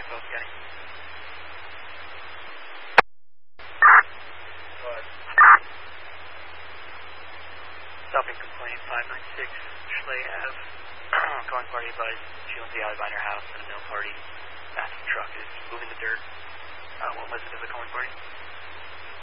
Echo, Kenny. Stopping complaint 596 Schley Ave. Calling party advised she wants to be out of behind her house in a middle